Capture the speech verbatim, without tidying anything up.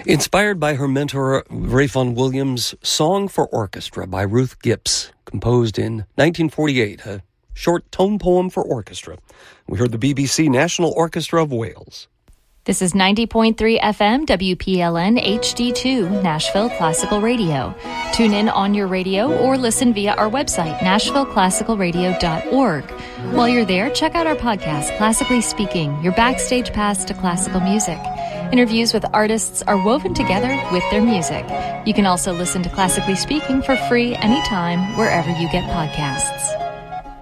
Inspired by her mentor, Rayfon Williams' Song for Orchestra by Ruth Gipps, composed in nineteen forty-eight, a short tone poem for orchestra. We heard the B B C National Orchestra of Wales. This is ninety point three F M W P L N H D two, Nashville Classical Radio. Tune in on your radio or listen via our website, nashville classical radio dot org. While you're there, check out our podcast, Classically Speaking, your backstage pass to classical music. Interviews with artists are woven together with their music. You can also listen to Classically Speaking for free anytime, wherever you get podcasts.